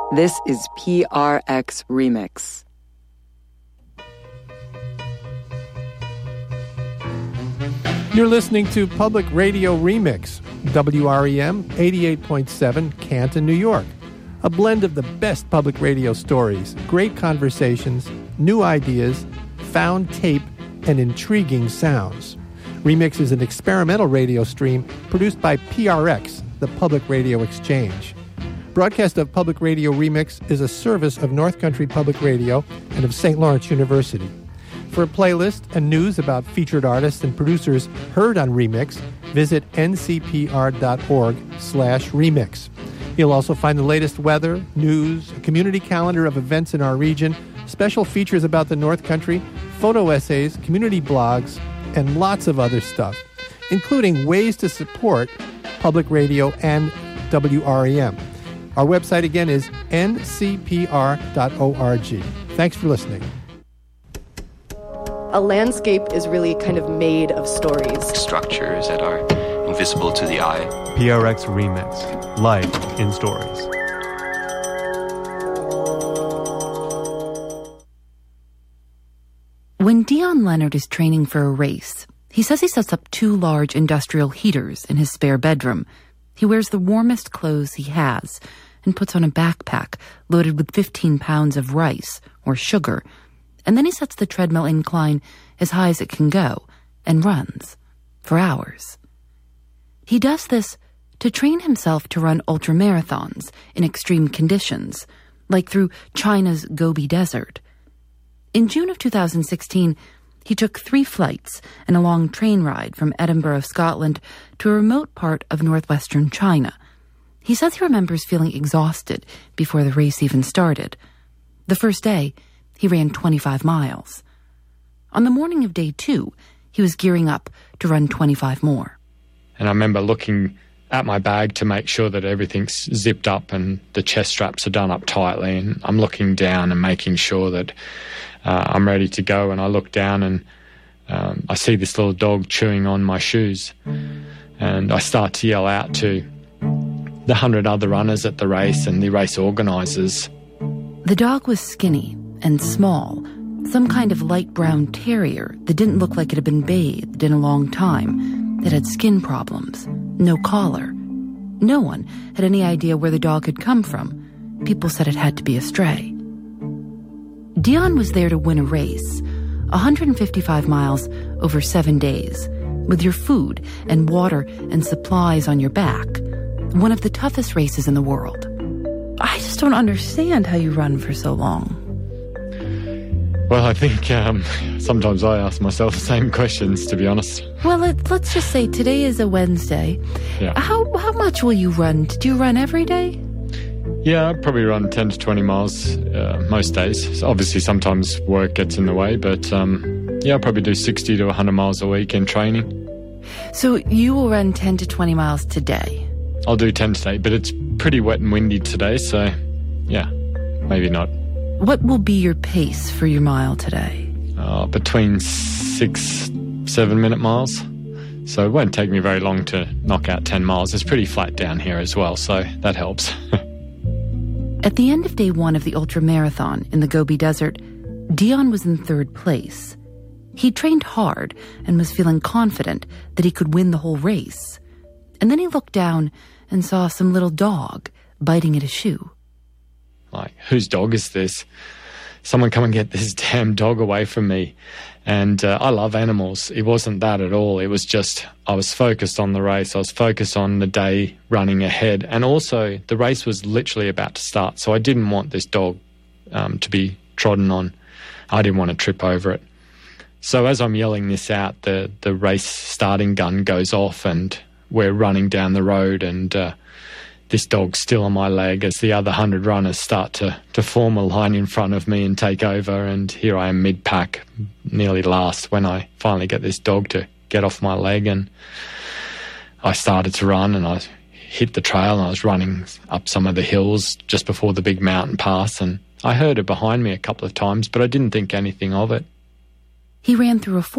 This is PRX Remix. You're listening to Public Radio Remix, WREM 88.7 Canton, New York. A blend of the best public radio stories, great conversations, new ideas, found tape, and intriguing sounds. Remix is an experimental radio stream produced by PRX, the Public Radio Exchange. Broadcast of Public Radio Remix is a service of North Country Public Radio and of St. Lawrence University. For a playlist and news about featured artists and producers heard on Remix, visit ncpr.org/remix. You'll also find the latest weather, news, a community calendar of events in our region, special features about the North Country, photo essays, community blogs, and lots of other stuff, including ways to support public radio and WREM. Our website again is ncpr.org. Thanks for listening. A landscape is really kind of made of stories. Structures that are invisible to the eye. PRX Remix. Life in Stories. When Dion Leonard is training for a race, he says he sets up 2 large industrial heaters in his spare bedroom. He wears the warmest clothes he has and puts on a backpack loaded with 15 pounds of rice or sugar. And then he sets the treadmill incline as high as it can go and runs for hours. He does this to train himself to run ultramarathons in extreme conditions, like through China's Gobi Desert. In June of 2016, he took 3 flights and a long train ride from Edinburgh, Scotland, to a remote part of northwestern China. He says he remembers feeling exhausted before the race even started. The first day, he ran 25 miles. On the morning of day 2, he was gearing up to run 25 more. And I remember looking at my bag to make sure that everything's zipped up and the chest straps are done up tightly. And I'm looking down and making sure that I'm ready to go. And I look down and I see this little dog chewing on my shoes. And I start to yell out to the 100 other runners at the race and the race organisers. The dog was skinny and small, some kind of light brown terrier that didn't look like it had been bathed in a long time. It had skin problems, no collar. No one had any idea where the dog had come from. People said it had to be a stray. Dion was there to win a race, 155 miles over 7 days, with your food and water and supplies on your back. One of the toughest races in the world. I just don't understand how you run for so long. Well, I think sometimes I ask myself the same questions, to be honest. Well, let's just say today is a Wednesday. Yeah. How much will you run? Do you run every day? Yeah, I probably run 10 to 20 miles most days. So obviously, sometimes work gets in the way, but I'll probably do 60 to 100 miles a week in training. So you will run 10 to 20 miles today? I'll do 10 today, but it's pretty wet and windy today, so yeah, maybe not. What will be your pace for your mile today? Between 6-7 minute miles. So it won't take me very long to knock out 10 miles. It's pretty flat down here as well, so that helps. At the end of day 1 of the ultramarathon in the Gobi Desert, Dion was in 3rd place. He trained hard and was feeling confident that he could win the whole race. And then he looked down and saw some little dog biting at a shoe. Like, whose dog is this? Someone come and get this damn dog away from me. And I love animals. It wasn't that at all. It was just I was focused on the race. I was focused on the day running ahead. And also the race was literally about to start. So I didn't want this dog to be trodden on. I didn't want to trip over it. So as I'm yelling this out, the race starting gun goes off and we're running down the road and this dog's still on my leg as the other 100 runners start to form a line in front of me and take over. And here I am mid-pack, nearly last, when I finally get this dog to get off my leg. And I started to run and I hit the trail and I was running up some of the hills just before the big mountain pass. And I heard it behind me a couple of times, but I didn't think anything of it. He ran through a